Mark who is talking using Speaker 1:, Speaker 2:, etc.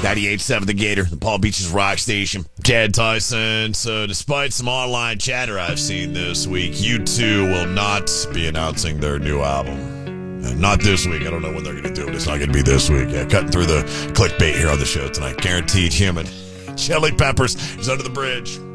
Speaker 1: 98.7 The Gator, the Palm Beach's rock station. Chad Tyson. So despite some online chatter I've seen this week, U2 will not be announcing their new album. Not this week. I don't know when they're going to do it. It's not going to be this week. Yeah, cutting through the clickbait here on the show tonight. Guaranteed human. Chili Peppers is under the bridge.